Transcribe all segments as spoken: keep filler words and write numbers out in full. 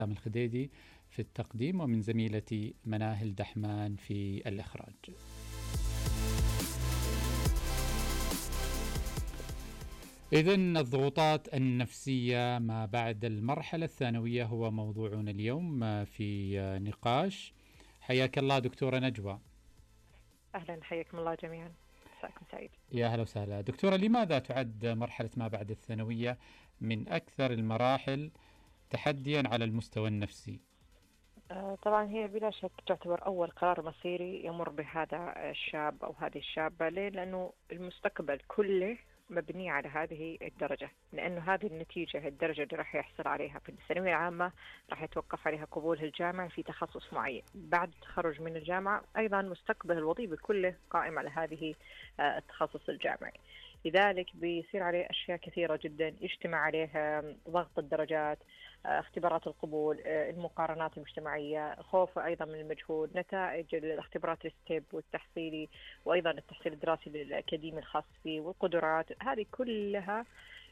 الخديدي في التقديم، ومن زميلتي مناهل دحمان في الإخراج. إذن الضغوطات النفسية ما بعد المرحلة الثانوية هو موضوعنا اليوم في نقاش. حياك الله دكتورة نجوى. أهلا، حياكم الله جميعا، مساكم سعيد. يا هلا وسهلا دكتورة. لماذا تعد مرحلة ما بعد الثانوية من أكثر المراحل تحديا على المستوى النفسي؟ آه طبعا هي بلا شك تعتبر أول قرار مصيري يمر بهذا الشاب أو هذه الشابة. ليه؟ لأنه المستقبل كله مبني على هذه الدرجة، لأنه هذه النتيجة الدرجة اللي راح يحصل عليها في الثانوية العامة راح يتوقف عليها قبوله الجامعة في تخصص معين. بعد التخرج من الجامعة أيضا مستقبل الوظيفي كله قائم على هذه التخصص الجامعي، لذلك بيصير عليه أشياء كثيرة جدا يجتمع عليها ضغط الدرجات، اختبارات القبول، المقارنات المجتمعية، خوفه أيضا من المجهول، نتائج الاختبارات الستيب والتحصيلي، وأيضا التحصيل الدراسي الأكاديمي الخاص فيه، والقدرات. هذه كلها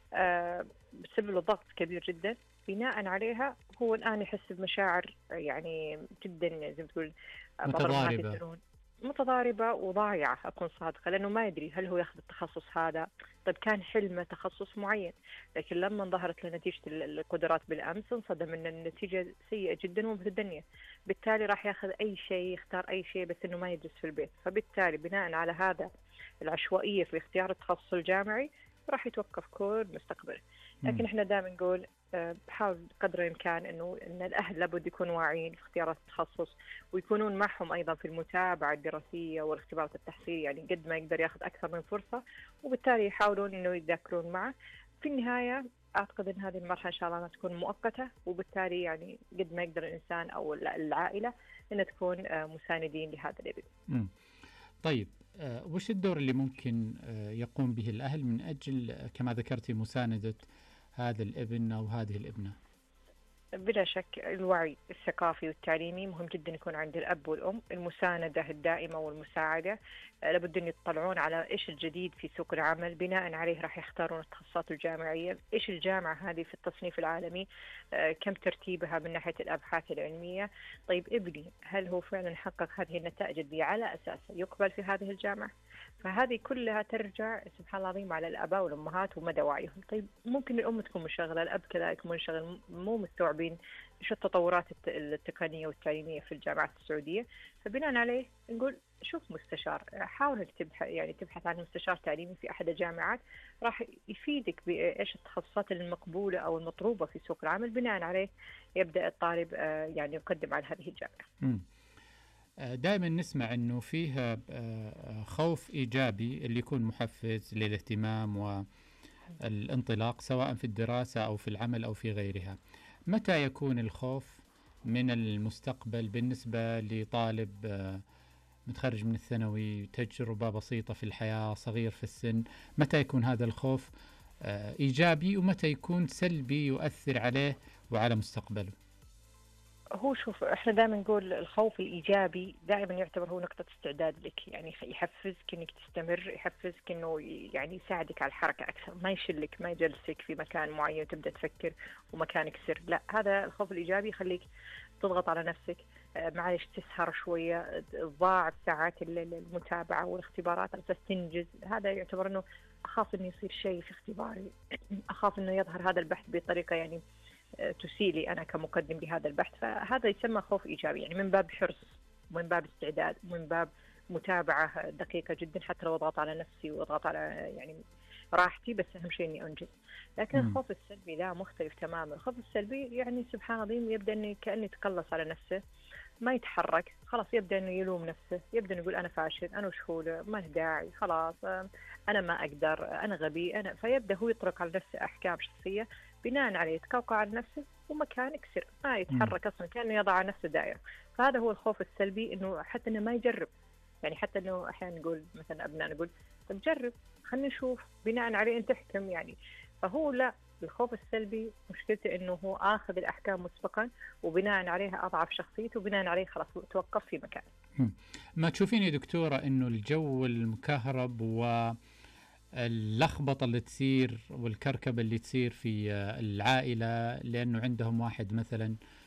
بتسبب له ضغط كبير جدا. بناء عليها هو الآن يحس بمشاعر يعني جدا زي ما تقول متضاربة متضاربة وضايعة، أكون صادقة، لأنه ما يدري هل هو يأخذ التخصص هذا. طيب كان حلمه تخصص معين، لكن لما ظهرت له نتيجة القدرات بالأمس انصدم أن النتيجة سيئة جدا ومتدنية، بالتالي راح يأخذ أي شيء، يختار أي شيء بس أنه ما يجلس في البيت. فبالتالي بناء على هذا العشوائية في اختيار التخصص الجامعي راح يتوقف كل مستقبله. لكن احنا دائما نقول بحاول قدر الإمكان أنه أن الأهل لابد يكونوا واعيين في اختيار التخصص، ويكونون معهم أيضا في المتابعة الدراسية والاختبارات التحصيلية، يعني قد ما يقدر يأخذ أكثر من فرصة، وبالتالي يحاولون أنه يذاكرون معه. في النهاية أعتقد أن هذه المرحلة إن شاء الله ما تكون مؤقتة، وبالتالي يعني قد ما يقدر الإنسان أو العائلة أن تكون مساندين لهذا الابن. طيب آه، وش الدور اللي ممكن آه، يقوم به الأهل من أجل آه، كما ذكرتي مساندة هذا الابن أو هذه الابنة؟ بلا شك الوعي الثقافي والتعليمي مهم جدا يكون عند الأب والأم، المساندة الدائمة والمساعدة. لابد أن يطلعون على إيش الجديد في سوق العمل، بناء عليه راح يختارون التخصصات الجامعية. إيش الجامعة هذه في التصنيف العالمي، كم ترتيبها من ناحية الأبحاث العلمية. طيب ابني هل هو فعلا حقق هذه النتائج اللي على أساسها يقبل في هذه الجامعة؟ فهذه كلها ترجع سبحان الله العظيم على الآباء والأمهات ومدى وعيهم. طيب ممكن الأم تكون مشغلة، الأب كذلك منشغل، مو مستوعبين شو التطورات التقنية والتعليمية في الجامعات السعودية. فبناء عليه نقول شوف مستشار، حاول تبحث يعني تبحث عن مستشار تعليمي في أحد الجامعات راح يفيدك بإيش التخصصات المقبولة أو المطلوبة في سوق العمل. بناء عليه يبدأ الطالب يعني يقدم على هذه الجامعة. م. دائما نسمع أنه فيها خوف إيجابي اللي يكون محفز للاهتمام والانطلاق سواء في الدراسة أو في العمل أو في غيرها. متى يكون الخوف من المستقبل بالنسبة لطالب متخرج من الثانوي، تجربة بسيطة في الحياة، صغير في السن؟ متى يكون هذا الخوف إيجابي ومتى يكون سلبي يؤثر عليه وعلى مستقبله؟ هو شوف احنا دائما نقول الخوف الايجابي دائما يعتبر هو نقطه استعداد لك، يعني يحفزك انك تستمر، يحفزك انه يعني يساعدك على الحركه اكثر، ما يشلك، ما يجلسك في مكان معين وتبدا تفكر ومكانك سر. لا، هذا الخوف الايجابي يخليك تضغط على نفسك، معلش تسهر شويه، تضاعف ساعات المتابعه والاختبارات على اساس تنجز. هذا يعتبر انه اخاف انه يصير شيء في اختباري، اخاف انه يظهر هذا البحث بطريقه يعني تسيلي أنا كمقدم لهذا البحث. فهذا يسمى خوف إيجابي، يعني من باب حرص، من باب استعداد، من باب متابعة دقيقة جدا، حتى لو أضغط على نفسي وأضغط على يعني راحتي، بس أهم شيء إني أنجز. لكن م. الخوف السلبي لا، مختلف تماما. الخوف السلبي يعني سبحان الله يبدأ إنه كأنه يتقلص على نفسه، ما يتحرك، خلاص يبدأ إنه يلوم نفسه، يبدأ إنه يقول أنا فاشل، أنا وشهولة، ما له داعي، خلاص أنا ما أقدر، أنا غبي، أنا. فيبدأ هو يطرق على نفسه أحكام شخصية، بناء عليه يتقوقع على نفسه ومكان يكسر، ما يتحرك أصلا، كأنه يضع على نفسه دائرة. فهذا هو الخوف السلبي، إنه حتى إنه ما يجرب، يعني حتى إنه أحيانا نقول مثلا أبناء نقول طب جرب خلينا نشوف، بناء عليه أنت تحكم يعني. فهو لا، الخوف السلبي مشكلته إنه هو آخذ الأحكام مسبقا وبناء عليها أضعف شخصيته، وبناء عليه خلاص توقف في مكان. ما تشوفين يا دكتورة إنه الجو المكهرب واللخبطة اللي تصير والكركبة اللي تصير في العائلة، لأنه عندهم واحد مثلا